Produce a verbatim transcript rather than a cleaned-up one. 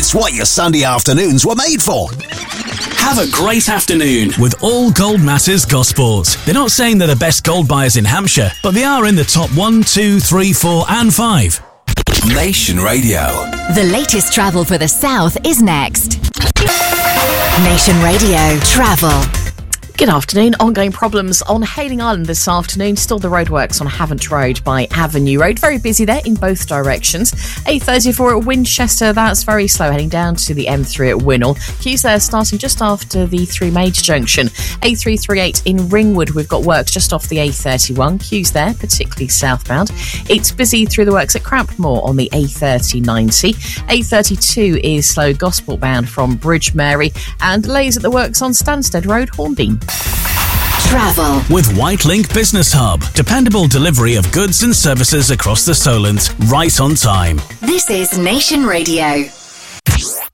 It's what your Sunday afternoons were made for. Have a great afternoon with All Gold Matters Gosport. They're not saying they're the best gold buyers in Hampshire, but they are in the top one, two, three, four and five. Nation Radio. The latest travel for the south is next. Nation Radio Travel. Good afternoon. Ongoing problems on Hayling Island this afternoon. Still the roadworks on Havant Road by Avenue Road. Very busy there in both directions. A thirty-four at Winchester, that's very slow heading down to the M three at Winnell. Queues there starting just after the Three Major Junction. A three thirty-eight in Ringwood, we've got works just off the A thirty-one. Queues there, particularly southbound. It's busy through the works at Crampmore on the A thirty ninety. A thirty-two is slow Gosport bound from Bridge Mary, and delays at the works on Stansted Road, Hornbeam. Travel with Whitelink Business Hub. Dependable delivery of goods and services across the Solent, right on time. This is Nation Radio.